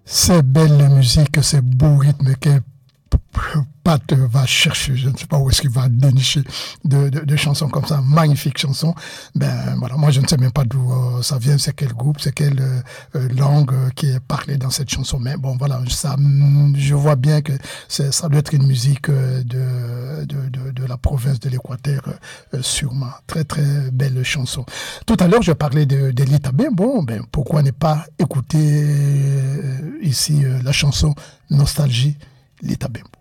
C'est belle musique, c'est beau rythme que Pat va chercher, je ne sais pas où est-ce qu'il va dénicher de chansons comme ça, magnifique chanson. Ben voilà, moi je ne sais même pas d'où ça vient, c'est quel groupe, c'est quelle langue qui est parlée dans cette chanson. Mais bon voilà, ça, je vois bien que ça doit être une musique de la province de l'Équateur, sûrement. Très très belle chanson. Tout à l'heure je parlais de Lita Ben. Bon, ben pourquoi ne pas écouter ici la chanson Nostalgie, Lita Ben.